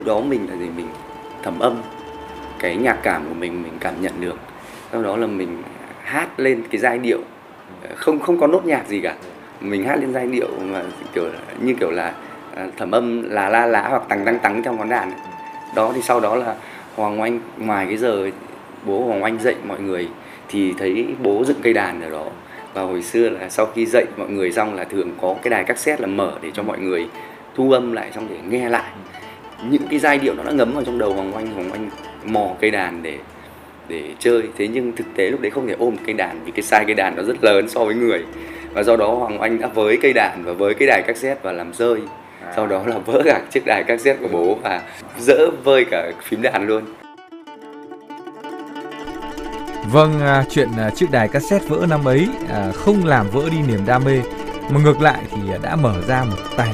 Đó mình là gì? Mình thẩm âm cái nhạc cảm của mình cảm nhận được. Sau đó là mình hát lên cái giai điệu, không không có nốt nhạc gì cả. Mình hát lên giai điệu mà, kiểu là, thẩm âm là la lá hoặc tằng tăng tắng trong ngón đàn ấy. Đó, thì sau đó là Hoàng Oanh ngoài cái giờ bố Hoàng Oanh dạy mọi người thì thấy bố dựng cây đàn ở đó. Và hồi xưa là sau khi dạy mọi người xong là thường có cái đài cassette là mở để cho mọi người thu âm lại xong để nghe lại. Những cái giai điệu nó đã ngấm vào trong đầu Hoàng Oanh mò cây đàn để chơi. Thế nhưng thực tế lúc đấy không thể ôm cây đàn vì cái size cây đàn nó rất lớn so với người. Và do đó Hoàng Oanh đã với cây đàn và với cái đài cassette và làm rơi. Sau đó là vỡ cả chiếc đài cassette của bố và dỡ vơi cả phím đàn luôn. Vâng, chuyện chiếc đài cassette vỡ năm ấy không làm vỡ đi niềm đam mê, mà ngược lại thì đã mở ra một tài